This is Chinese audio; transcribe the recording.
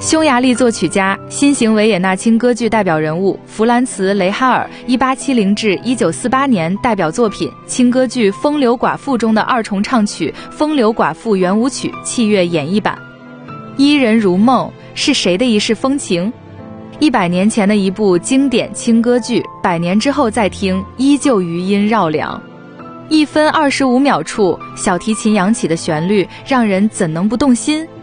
匈牙利作曲家，新型维也纳轻歌剧代表人物弗兰茨·雷哈尔1870至1948年代表作品轻歌剧《风流寡妇》中的二重唱曲《风流寡妇圆舞曲》器乐演绎版。伊人如梦是谁的一世风情？100年前的一部经典轻歌剧，100年之后再听，依旧余音绕梁。1分25秒处，小提琴扬起的旋律让人怎能不动心？